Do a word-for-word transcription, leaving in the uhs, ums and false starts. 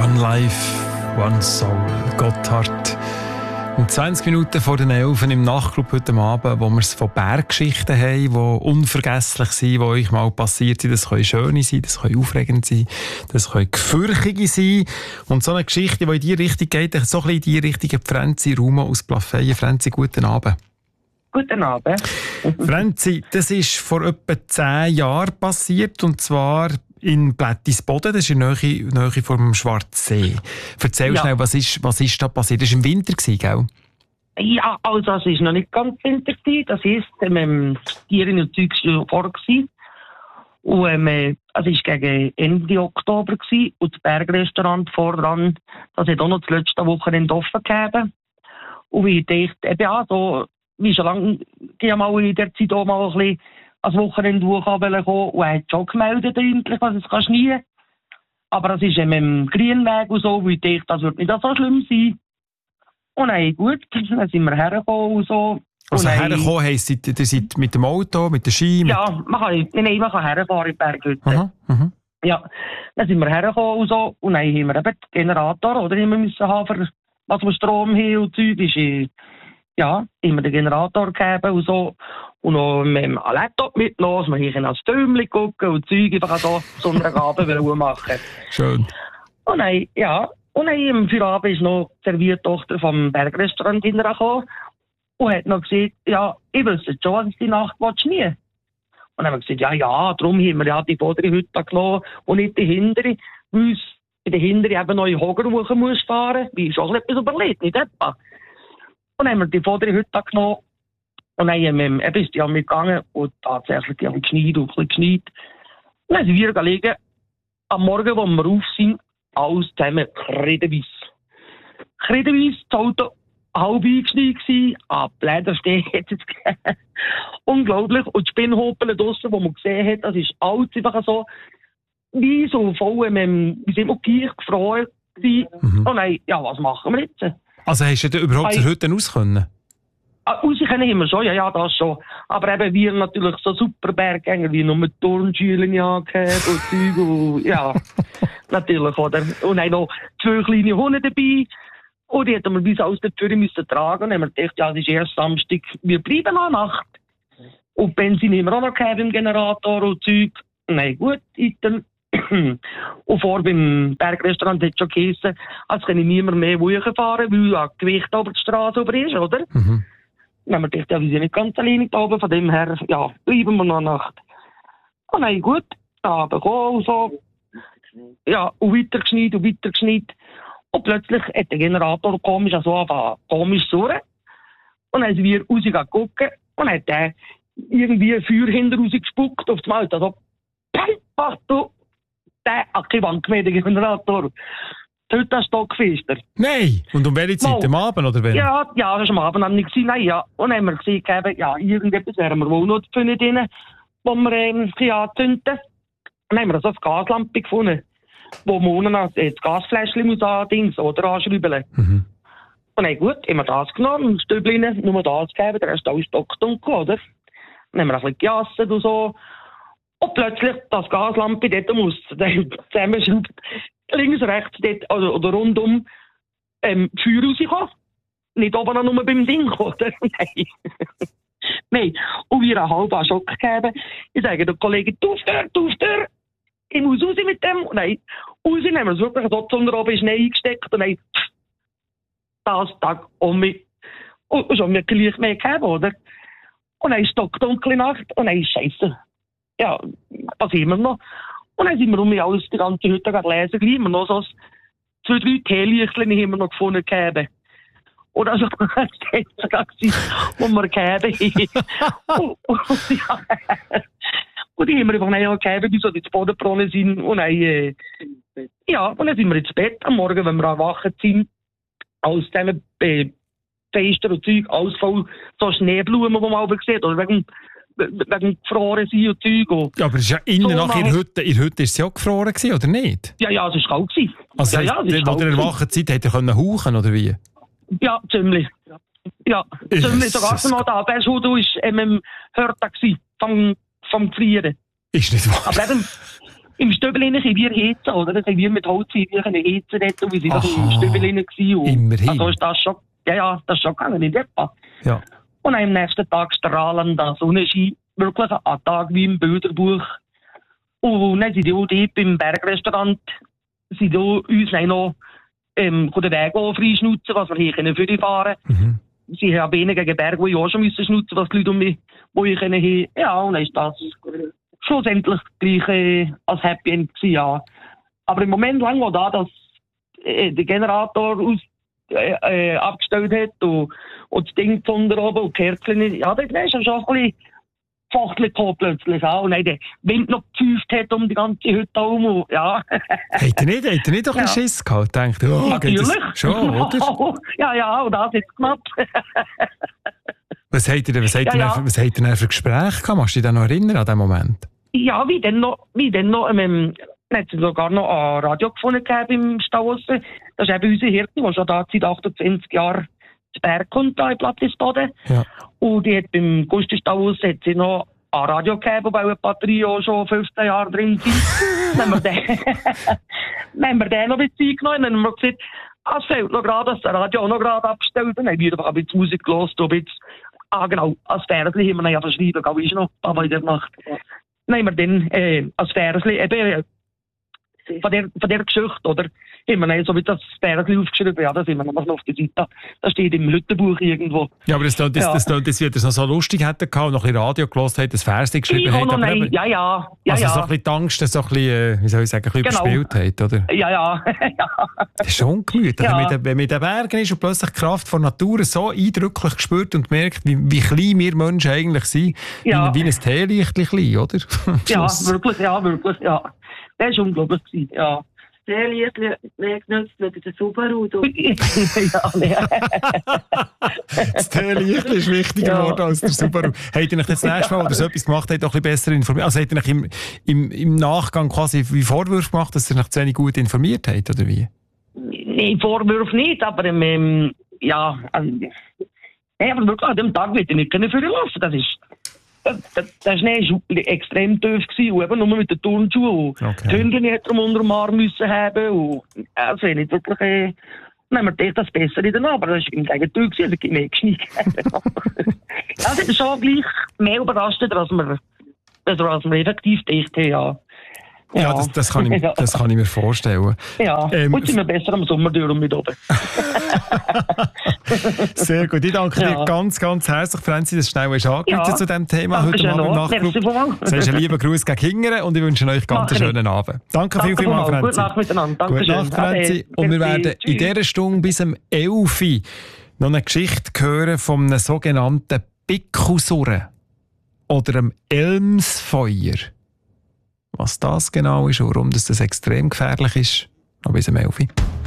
One Life, One Soul, Gotthard. Um zwanzig Minuten vor den elf im Nachtclub heute Abend, wo wir es von Berggeschichten haben, die unvergesslich sind, die euch mal passiert sind. Das können schöne sein, das können aufregend sein, das können gefürchtige sein. Und so eine Geschichte, die in die Richtung geht, so ein bisschen in die Richtung, Franzi Ruma aus Plafeyen. Franzi, guten Abend. Guten Abend. Franzi, das ist vor etwa zehn Jahren passiert, und zwar in Plättisboden, das ist in der Nähe, Nähe vom Schwarzsee. Erzähl Ja. schnell, was ist, was ist da passiert? Das war im Winter, gell? Ja, also es war noch nicht ganz Winter. Das heisst, ähm, die Tiere und Zeug waren vor. Gewesen. Und ähm, äh, es war gegen Ende Oktober gewesen, und das Bergrestaurant voran, das hat auch noch das letzte Wochenende offen gegeben. Und ich dachte, eben, ja, so, wie schon lange, ich mal in der Zeit auch mal ein bisschen als Wochenende kommen und er hat schon gemeldet, endlich, was es kann schneien. Aber es ist eben im Grünweg und so, wo ich dachte, das wird nicht so schlimm sein. Und dann, gut, dann sind wir hergekommen und so. Also und dann, hergekommen heisst, ihr ihr seid mit dem Auto, mit der Ski? Mit... Ja, man kann, nein, man kann herfahren in die Berghütte. Aha, aha. Ja, dann sind wir hergekommen und so. Und dann haben wir eben den Generator, oder, immer müssen haben, für was wir Strom haben und Zeug. Ist, äh, ja, immer den Generator gegeben und so. Und noch mit dem Laptop mitgenommen, wir hier ans Türmchen gucken und Zeug einfach so Sonnenabend machen. Schön. Und dann, ja, und dann im Feierabend ist noch die Serviertochter vom Bergrestaurant hintergekommen und hat noch gesagt, ja, ich wüsste schon, was ich die Nacht nie. Und dann haben wir gesagt, ja, ja, darum haben wir ja die vordere Hütte genommen und nicht die hintere, weil es in der hintere eben noch in Hogerwoche muss fahren, wie ist auch etwas überlegt, nicht etwa. Und dann haben wir die vordere Hütte genommen. Und dann haben wir eben ist die haben wir gegangen und tatsächlich die haben geschneit und ein bisschen geschneit. Und dann sind wir gelegen, am Morgen, wo wir auf sind, alles zusammen kredenweiss. Kredenweiss, das Auto halb eingeschneit gewesen, ah, leider steht jetzt gegeben. Unglaublich. Und die Spinnhopel draussen, die man gesehen hat, das ist alles einfach so, wie so voll, ähm, wie sind wir gleich gefroren gewesen. Mhm. Und dann, ja, was machen wir jetzt? Also hast du denn überhaupt zur Hütte raus können? Raus können immer schon, ja, ja, das schon. Aber eben wir natürlich so super Berggänger, wie nur Turnschulen angehabt und Zeug und, ja, natürlich, oder? Und dann noch zwei kleine Hunde dabei. Und die hätten wir bis aus der Tür müssen tragen. Und dann haben wir gedacht, ja, das ist erst Samstag, wir bleiben noch Nacht. Und Benzin haben wir auch noch gehabt im Generator und Zeug. Nein, gut, dann. Und vor beim Bergrestaurant hat es schon geheißen, als kann ich niemand mehr fahren, weil ja Gewicht über die Straße über ist, oder? Mhm. Dann haben wir gedacht, ja, wir sind nicht ganz alleine da oben, von dem her, ja, bleiben wir noch Nacht. Und dann gut, da bekommen und so. Ja, und weiter geschneit und weiter geschneit. Und plötzlich hat der Generator komisch, also angefangen, komisch zu surren. Und dann sind wir rausgegangen gucken und dann hat der irgendwie ein Feuer hinter raus gespuckt auf das Mal. Also, pam, du, der hat keine Wand mehr, der Generator. Heute das Stockfester. Nein! Und um welche Zeit? Am Abend oder wenn? Ja, ja, das war am Abend haben wir gesehen, nein, ja. Und dann haben wir gesehen, ja, irgendetwas wären wir wohl noch gefunden drin, wo wir ähm, anzünden. Und dann haben wir so eine Gaslampe gefunden, wo man unten das Gasfläschchen muss andings oder anschrauben. Mhm. Und dann gut, haben wir das genommen, ein Stübchen, nur das gegeben, der Rest ist alles stockdunkel, oder? Dann haben wir ein bisschen gejasset und so. Und plötzlich, das Gaslampe dort muss zusammenschrauben. Links, rechts, dort, also, oder rundum, ähm, Feuer rauskommen. Nicht oben nur beim Ding, oder? Nein. Nein. Und wir einen halben Schock gegeben. Ich sage den Kollegen, du Tür, du Tür. Ich muss raus mit dem. Und dann, raus, haben wir es wirklich dort unter oben in Schnee eingesteckt. Und dann, das Tag um mich. Und schon mir gleich mehr gegeben, oder? Und dann ist es dunkle Nacht. Und dann ist Scheiße. Ja, was immer noch. Und dann sind wir um mich alles die ganze Hütte gelesen, gleich immer noch so zwei, drei Teelichtchen haben wir noch gefunden gegeben. Oder also, das war das, was wir gegeben haben. und, und, ja. Und die haben wir einfach nachher gegeben, bis so die Bodenbrunnen sind. Und dann, äh, ja, und dann sind wir ins Bett am Morgen, wenn wir erwacht sind. Alles zusammen, äh, Fenster und Zeug, alles voll so Schneeblumen, die man auch sieht. Oder wegen wegen gefroren sein und Zeug. Und ja, aber es ist ja innen so nach in der Hütte, in der Hütte ist es ja gefroren gewesen, oder nicht? Ja, ja, es war kalt. Also, ja, heisst, ja, wo ihr erwacht seid, hätte ihr können hauchen, oder wie? Ja, ziemlich. Ja, ziemlich. Sogar noch da. Der Schudo war ähm, im Hörtag vom, vom Gefrieren. Ist nicht wahr? Aber eben, im Stübel können wir heizen, oder? Das haben wir mit Holz wir können heizen dort, und wir sind doch im Stübel gewesen. Immerhin. Also ist das schon, ja, ja, das ist schon gegangen in etwa. Ja. Und am nächsten Tag strahlender Sonnenschein, wirklich ein Tag wie im Bilderbuch. Und dann sind die auch dort beim Bergrestaurant, sind die uns noch ähm, den Weg freischnutzen, was wir hier können für die fahren. Mhm. Sie haben weniger gegen Berge, die ich auch schon müssen schnutzen, was die Leute um mich, wo ich können haben. Ja, und dann ist das schlussendlich gleich äh, als Happy End gewesen, ja. Aber im Moment lang auch da, dass äh, der Generator aus, äh, äh, abgestellt hat und, und das Ding von oben und die Kerzen, ja, das ist schon ein bisschen Fachlich gekommen plötzlich auch. Und dann der Wind noch gepfeift hat um die ganze Hütte herum. Ja. Habt ihr nicht, habt ihr nicht doch ein bisschen Schiss gehabt? Denkt, oh, natürlich. Geht das schon, oder? ja, ja, und das ist knapp. Was habt ihr denn, was habt ihr ja, denn, was habt ihr denn für Gespräche gehabt? Kannst du dich da noch erinnern an den Moment? Ja, wie denn noch, wie denn noch, ähm, hat es sogar noch ein Radio gefunden im Stauossen. Das ist eben unsere Hirte, die schon da seit achtundzwanzig Jahren zu Berg kommt, da in Plattisboden. Ja. Und die hat beim Gustenstauhaus hat sie noch ein Radio gegeben, wobei eine Batterie auch schon fünfzehn Jahre drin sind. Dann haben wir den, dann haben wir den noch ein bisschen eingenommen. Dann haben wir gesagt, ah, es fehlt noch gerade, dass der Radio auch noch gerade abgestellt. Dann haben wir einfach ein bisschen Musik gehört, ein bisschen, ah genau, als Versli haben wir ja verschrieben, glaube ich noch, was in der Nacht. Dann haben wir dann äh, als Versli eben von der, von der Geschichte, oder? Haben wir dann so wie das Versli aufgeschrieben, ja, das sind wir noch auf der Seite. Das steht im Hüttenbuch irgendwo. Ja, aber das tut, das, ja. das, das, das, wie ihr es noch so lustig hätten gehabt, noch ein Radio gehört hat, das Versli geschrieben hat. Aber eben, ja, ja, ja. Also ja. so ein bisschen die Angst, dass so ein bisschen, wie soll ich sagen, ein bisschen genau. überspielt hat, oder? Ja, ja. Das ist schon ungemütlich, ja. wenn man in den Bergen ist und plötzlich die Kraft von Natur so eindrücklich gespürt und merkt, wie, wie klein wir Menschen eigentlich sind. Ja. Wie, wie ein Teelichtchen klein, oder? Ja, wirklich, ja, wirklich, ja. Das war unglaublich, ja. Sehr lieblich, mehr genutzt mit der Subaru. ja, nee. Das Teelichtchen ist wichtiger geworden ja. als der Subaru. Habt ihr euch das nächste Mal, oder so etwas gemacht habt, auch ein bisschen besser informiert? Also habt ihr euch im, im, im Nachgang quasi wie Vorwürfe gemacht, dass ihr euch zu wenig gut informiert habt, oder wie? Nein, Vorwürfe nicht, aber ähm, ja, also, nee, aber wirklich an dem Tag wird ich nicht führen lassen. Das ist Der, der Schnee war extrem tief gewesen, und eben nur mit den Turnschuhen. Okay. Die Hündchen hätte er unter dem Arm müssen haben. Und, also nicht wirklich, äh, dann haben wir das besser in den aber das war im Gegenteil, also ich mehr geschneit. Also das ist schon gleich mehr überraschend, als wir, als wir effektiv gedacht haben, ja. Ja, ja das, das, kann ich, das kann ich mir vorstellen. Ja, ähm, und sind wir besser am Sommer durch und mit oben. Sehr gut. Ich danke ja. dir ganz, ganz herzlich, Franzi, dass du schnell hast angerufen ja. zu diesem Thema heute Abend im Nachtclub. Du hast einen lieben Gruß gegen Hingern und ich wünsche euch ganz einen schönen Abend. Danke, danke viel, viel mal, Franzi. Gute Nacht miteinander. Danke Gute Nacht, Franzi. Ade. Und wir werden Tschüss. in dieser Stunde bis um elf Uhr noch eine Geschichte hören von einem sogenannten Bickelsurren oder einem Elmsfeuer. Was das genau ist und warum das extrem gefährlich ist, noch bis um elf Uhr.